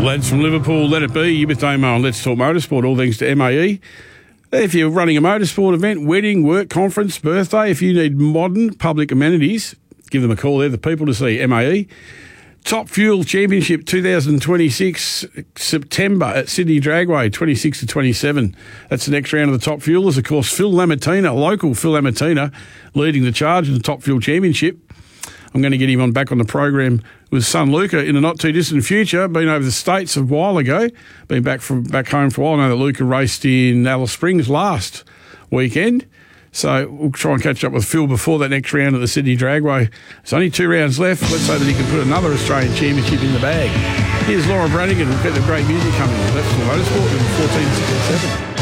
Lads from Liverpool, let it be. You with Damo and Let's Talk Motorsport, all thanks to MAE. If you're running a motorsport event, wedding, work, conference, birthday, if you need modern public amenities, give them a call. They're the people to see, MAE. Top Fuel Championship 2026, September at Sydney Dragway, 26 to 27. That's the next round of the Top Fuel. There's, of course, Phil Lamartina, local Phil Lamartina, leading the charge in the Top Fuel Championship. I'm going to get him back on the program with son Luca in the not-too-distant future. Been over the States a while ago. Been back home for a while. I know that Luca raced in Alice Springs last weekend. So we'll try and catch up with Phil before that next round at the Sydney Dragway. There's only 2 rounds left. Let's hope that he can put another Australian Championship in the bag. Here's Lauren Brannigan. We'll get the great music coming. That's the Motorsport in 1467.